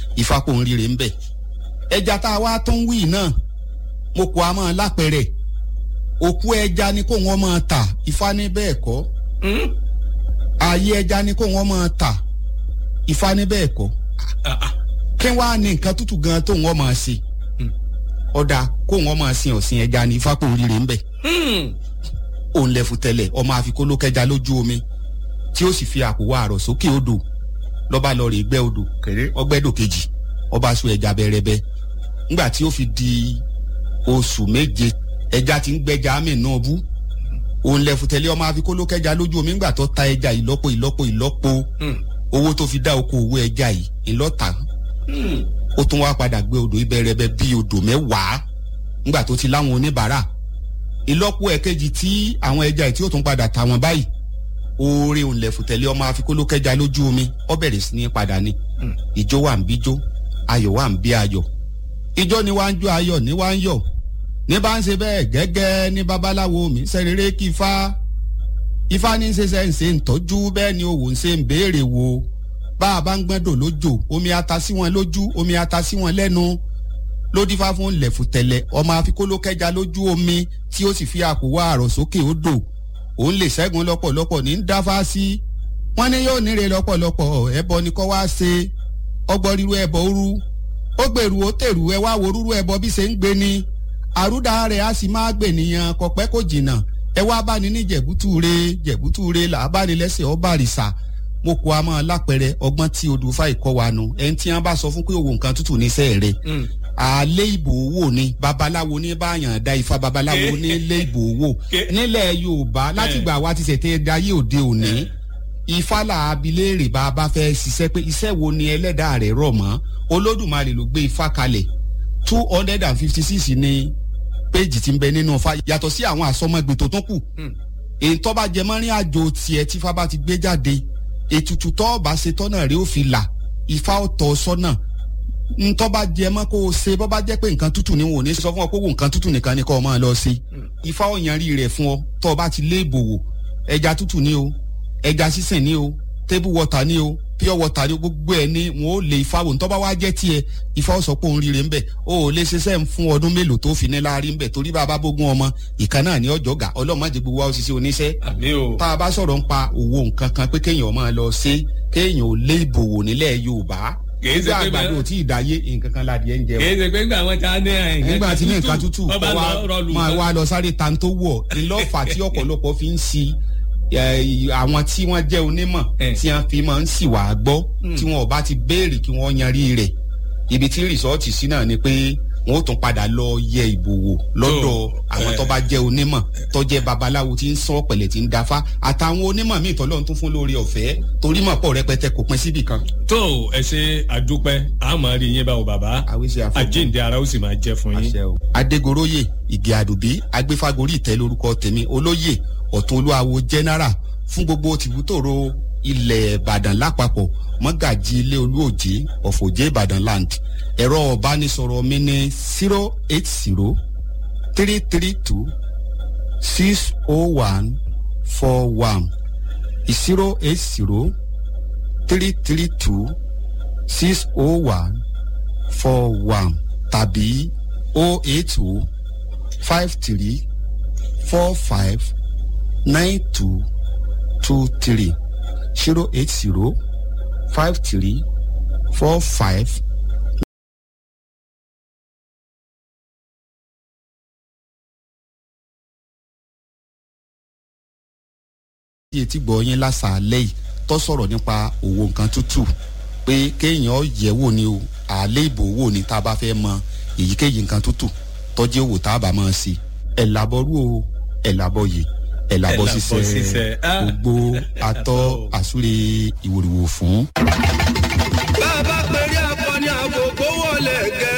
Ifá kò ń rire ń bẹ̀. Ẹja tá a wá tó ń wí náà mo kò a máa lápẹ̀rẹ̀ òkú ẹja ni kó wọn máa tà Ifá ní bẹ́ẹ̀ kọ́ ààyè ẹja ni kó wọn máa tà Ifá ní bẹ́ẹ̀ kọ́ kí wàá ní nǹkan tútù gan tó wọn máa ṣe ọ̀dà kó wọn máa sin ọ̀sìn ẹja ní Ifá kò ń rire ń bẹ̀. Òun lẹ́fu tẹ́lẹ̀ ọmọ àfikún ló kẹja lójú omi tí ó sì fi àpòwọ́ àrọ̀ sókè odò lọ́ba lọ rè gbẹ́ odò kẹ̀rẹ́ ọgbẹ́dò kejì ọba sọ ẹja bẹ̀rẹ̀bẹ̀ ńgbà tí ó fi di oṣù méje ẹja ti ń gbẹ́ja àmì náà bú òun lẹ́fu tẹ́lẹ̀ ọmọ àfikún ló kẹja lójú omi ńgbà tó ta ẹja ìlọ́po owó tó fi dá oko owó ẹja yìí ìlọ́ta ó tún wá padà gbé odò ìbẹ̀rẹ̀bẹ̀ bíi odò 10 ńgbà tó ti láwọn oníbàárà ìlọ́po ẹ̀kejì tí àwọn ẹja yìí tí ó tún padà ta wọn báyìí oore òǹlẹ̀fù tẹ̀lé ọmọ àfikólókẹ́ja lójú omi ó bẹ̀rẹ̀ sí ní padà ni ìjó wà ń bíjó ayọ̀ wà ń bí ayọ̀ ìjó ni wá ń jó ayọ̀ ní wá ń yọ̀ ní bá ń ṣe bẹ́ẹ̀ gẹ́gẹ́ ní babaláwo mi sẹ́rẹ̀rẹ́ kí Ifá ní ṣẹṣẹ ń ṣe ń tọ́jú bẹ́ẹ̀ ni òwò ń ṣe ń béèrè wo bá a bá ń gbẹ́dọ̀ lójò omi ata sí wọn lójú omi ata sí wọn lẹ́nu ló dífá fún lẹ̀fù tẹ̀lẹ̀ ọmọ àfikólókẹ́ja lójú omi tí ó sì fi àpòwọ́ àrọ̀ sókè odò òun lè ṣẹ́gun lọ́pọ̀lọpọ̀ ní dáfá sí wọ́n ní yóò níre lọ́pọ̀lọpọ̀ ẹbọ ni kọ́ wá ṣe ọgbọ́n ríru ẹbọ òru ó gbèrú ó tèrú ẹ wá wo rúrú ẹbọ bí ṣe ń gbé ni àrúdà rẹ̀ á sì máa gbè nìyàn kọ̀pẹ́ kò jìnnà ẹ wá bá ní jẹ̀bútúre là á bá ní lẹ́sẹ̀ ọba àrìsà mo kó a máa lápẹ̀rẹ̀ ọgbọ́n tí odò fà ìkọ́ wa nu ẹni tí wọ́n bá sọ fún pé òwò nǹkan tútù ní sẹ́ẹ̀ rẹ̀ àlẹ́ ìbò owó ni babaláwo ní báyàn da Ifá babaláwo ní lé ìbò owó nílẹ̀ Yorùbá látìgbà wa ti ṣètè dayé òde òní Ifá là abiléèrè bá a bá fẹ́ ṣiṣẹ́ pé iṣẹ́ wo ni ẹlẹ́dàá rẹ̀ rọ̀ mọ́ Olódùmarè ló gbé Ifá kalẹ̀ 256 ni péjì tí ń bẹ nínú Ifá yàtọ̀ sí àwọn àsọmọgbè tó tún kù èyí tó bá jẹ mọ́rin àjò tiẹ̀ tí Ifá bá ti gbé jáde ètùtù tó bá ṣe tọ́nà rẹ̀ ó fi là Ifá ó tọ́ sọ́nà ntọ́ bá jẹ mọ́ kó o ṣe bọ́ bá jẹ́ pé nǹkan tútù ni wọn ò ní sọ fún ọ pé wo nǹkan tútù nìkan ni kó o máa lọ ṣe Ifá ọ̀yanrí rẹ̀ fún ọ tọ́ ọ bá ti lé ìbòwò ẹja tútù ni o ẹja sísìn ni o table water ni o pure water ni o gbogbo ẹ̀ ni wọn ò lè Ifá wò ntọ́ bá wá jẹ́ tiẹ̀ Ifá ó sọ pé òun rire ńbẹ̀ o ò lè ṣiṣẹ́ fún ọdún mélòó tó fi ní láàrin ńbẹ̀ torí bá a bá bógun ọmọ ìkan náà ní ọjọ́ gà ọlọ́mọdé gbogbo wa ó ṣiṣẹ́ oníṣẹ́ tá a bá sọ̀rọ̀ ń pa òwò nǹkan kan pé kéèyàn máa lọ ṣe kéèyàn ò lé ìbòwò nílẹ̀ Yorùbá kìí ṣe pé àgbàdo tí ìdáyé nǹkan kan ládìẹ ń jẹ o. kìí ṣe pé nígbà wọn ta ní nígbà tí ní nǹkan tútù máa wá lọ sáré tan tó wọ̀ ńlọ́fà tí ọ̀pọ̀lọpọ̀ fi ń si àwọn tí wọ́n jẹ́ onímọ̀ tí wọ́n fi máa ń sì wá gbọ́ tí wọ́n ò bá ti béèrè kí wọ́n yanrí rẹ̀ ibi tí rìsọ́ọ̀tì sí náà ni pé wọn ó tún padà lọ yẹ ìbòwò lọ́dọ̀ àwọn tó bá jẹ́ onímọ̀ tó jẹ́ babaláwo tí ń sọ pẹ̀lẹ̀ tí ń dáfá àtàwọn onímọ̀ míì tọ́lọ́run tún fún lórí ọ̀fẹ́ torí mọ̀ pọ̀ rẹpẹtẹ kò pín síbì kan. tó ẹ ṣe àdúpẹ́ àmọ́ rí yín báwo bàbá àjíǹde ara ó sì máa jẹ́ fún yín. Adégoróyè Ìgè Àdùbí agbéfágorí ìtẹ́ lórúkọ tèmi olóyè ọ̀tún olúwawo general fún gbogbo tìbútòrò ilẹ̀ Ìbàdàn lápapọ̀ mọ́gàjì ilé olúòjé ọ̀fọ̀jẹ́ Ìbàdàn land ẹ̀rọ ọ̀bánisọ̀rọ̀ mi ní 080-332-60141 080-332-60141 tàbí 080-5345-9223 080-5345. Etí gbọ́ yín lásàálẹ̀ yìí tó sọ̀rọ̀ nípa òwò nǹkan tútù pé kéèyàn yẹ̀wò ni o àlẹ́ ìbò wò ni tá a bá fẹ́ mọ èyíkéyìí nǹkan tútù tọ́jú òwò tá a bá máa ṣe ẹ̀ làbọ̀rú o ẹ̀ làbọ̀ yìí ẹ̀ làbọ̀ ṣiṣẹ́ gbogbo atọ́ àsúre ìwòrìwò fún. bá a bá pèrè akọni àgbògbò wọlé gẹ.